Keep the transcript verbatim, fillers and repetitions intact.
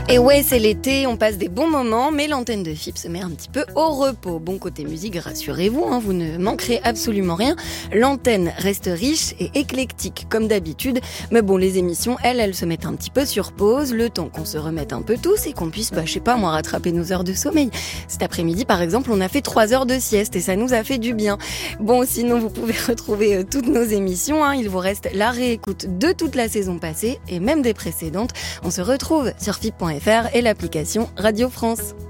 Et ouais, c'est l'été, on passe des bons moments, mais l'antenne de F I P se met un petit peu au repos. Bon, côté musique, rassurez-vous, hein, vous ne manquerez absolument rien. L'antenne reste riche et éclectique, comme d'habitude. Mais bon, les émissions, elles, elles se mettent un petit peu sur pause, le temps qu'on se remette un peu tous et qu'on puisse, bah, je sais pas, moi, rattraper nos heures de sommeil. Cet après-midi, par exemple, on a fait trois heures de sieste et ça nous a fait du bien. Bon, sinon, vous pouvez retrouver euh, toutes nos émissions, hein. Il vous reste la réécoute de toute la saison passée et même des précédentes. On se retrouve sur F I P point F R et l'application Radio France.